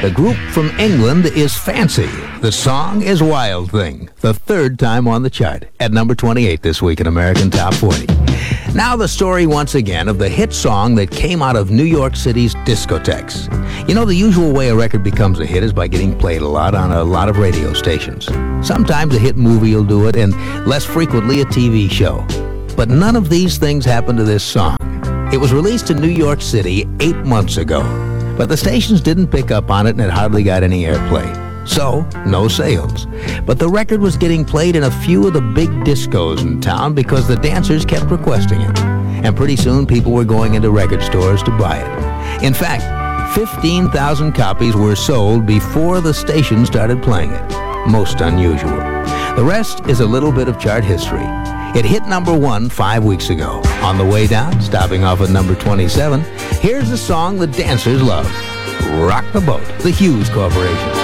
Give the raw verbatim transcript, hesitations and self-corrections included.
The group from England is Fancy. The song is Wild Thing, the third time on the chart, at number twenty-eight this week in American Top forty. Now the story once again of the hit song that came out of New York City's discotheques. You know, the usual way a record becomes a hit is by getting played a lot on a lot of radio stations. Sometimes a hit movie will do it, and less frequently a T V show. But none of these things happened to this song. It was released in New York City eight months ago, but the stations didn't pick up on it and it hardly got any airplay. So, no sales. But the record was getting played in a few of the big discos in town because the dancers kept requesting it. And pretty soon people were going into record stores to buy it. In fact, fifteen thousand copies were sold before the station started playing it. Most unusual. The rest is a little bit of chart history. It hit number one five weeks ago. On the way down, stopping off at number twenty-seven, here's the song the dancers love. Rock the Boat, the Hughes Corporation.